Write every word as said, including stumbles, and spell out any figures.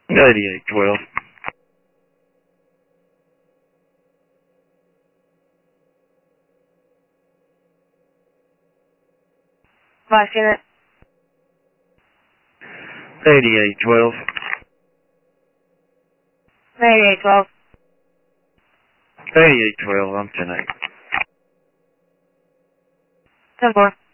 eighty-eight twelve. Five unit. eighty-eight twelve. eighty-eight twelve. eighty-eight twelve, I'm ten eight. ten four.